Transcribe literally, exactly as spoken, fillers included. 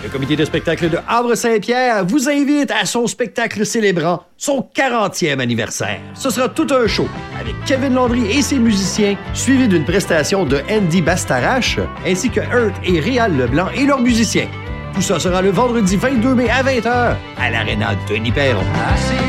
Le comité de spectacle de Havre-Saint-Pierre vous invite à son spectacle célébrant son quarantième anniversaire. Ce sera tout un show avec Kevin Landry et ses musiciens, suivi d'une prestation de Andy Bastarache, ainsi que Hurt et Réal Leblanc et leurs musiciens. Tout ça sera le vendredi vingt-deux mai à vingt heures à l'Aréna Denis Perron.